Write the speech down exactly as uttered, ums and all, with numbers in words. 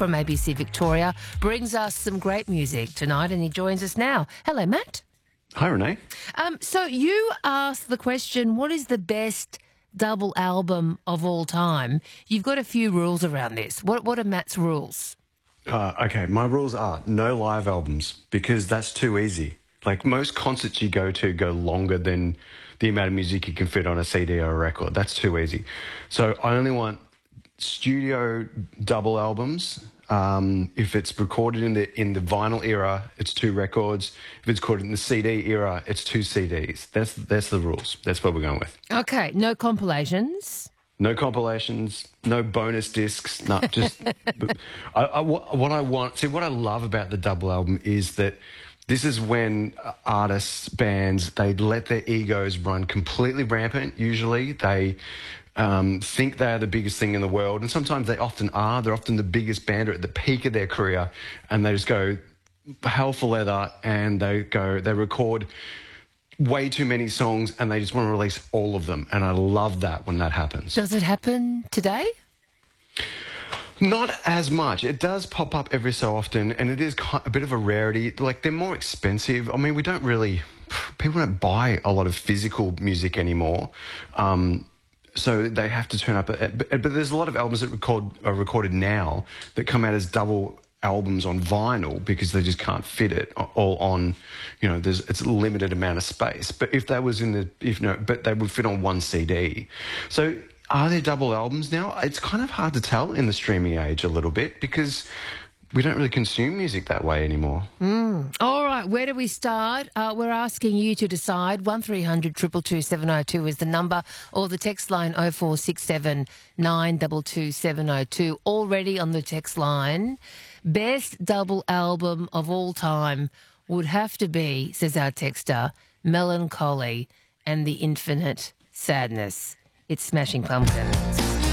from A B C Victoria brings us some great music tonight, and he joins us now. Hello, Matt. Hi, Renee. Um, so you asked the question, what is the best double album of all time? You've got a few rules around this. What, what are Matt's rules? Uh, okay, my rules are no live albums because that's too easy. Like most concerts you go to go longer than the amount of music you can fit on a C D or a record. That's too easy. So I only want studio double albums. Um, if it's recorded in the in the vinyl era, it's two records. If it's recorded in the C D era, it's two C Ds. That's that's the rules. That's what we're going with. Okay, no compilations. No compilations, no bonus discs, no, just I, I, what I want. See, what I love about the double album is that this is when artists, bands, they let their egos run completely rampant. Usually, they um, think they are the biggest thing in the world, and sometimes they often are. They're often the biggest band or at the peak of their career, and they just go hell for leather, and they go, they record way too many songs, and they just want to release all of them. And I love that when that happens. Does it happen today? Not as much. It does pop up every so often, and it is a bit of a rarity. Like, they're more expensive. I mean, we don't really... People don't buy a lot of physical music anymore. Um, so they have to turn up... At, but, but there's a lot of albums that record, are recorded now that come out as double albums on vinyl because they just can't fit it all on, you know, there's it's a limited amount of space. But if that was in the, if no, but they would fit on one C D. So are there double albums now? It's kind of hard to tell in the streaming age a little bit because we don't really consume music that way anymore. Mm. All right, where do we start? Uh, we're asking you to decide. one three hundred two two two seven oh two is the number, or the text line oh four six seven nine two two seven oh two. Already on the text line, best double album of all time would have to be, says our texter, Melancholy and the Infinite Sadness. It's Smashing Pumpkins.